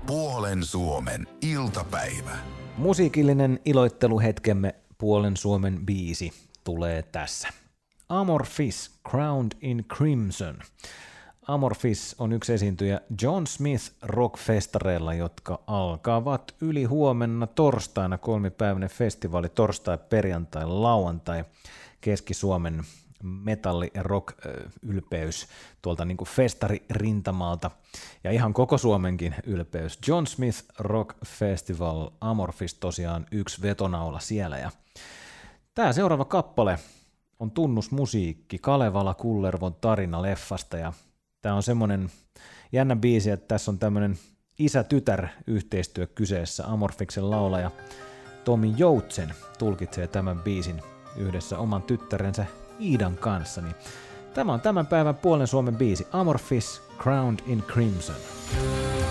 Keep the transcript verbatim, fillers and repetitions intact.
Puolen Suomen iltapäivä. Musiikillinen iloitteluhetkemme Puolen Suomen biisi tulee tässä. Amorphis, Crowned in Crimson. Amorphis on yksi esiintyjä John Smith rockfestareilla, jotka alkavat yli huomenna torstaina, kolmipäiväinen festivaali, torstai, perjantai, lauantai, Keski-Suomen metalli- ja rock-ylpeys tuolta niin kuin festaririntamalta ja ihan koko Suomenkin ylpeys. John Smith Rock Festival, Amorphis tosiaan yksi vetonaula siellä. Ja tämä seuraava kappale on tunnusmusiikki Kalevala Kullervon tarina leffasta ja tämä on semmoinen jännä biisi, että tässä on tämmöinen isä-tytär-yhteistyö kyseessä. Amorphiksen laulaja Tomi Joutsen tulkitsee tämän biisin yhdessä oman tyttärensä Iidan kanssa. Niin tämä on tämän päivän Puolen Suomen biisi Amorphis, Crowned in Crimson.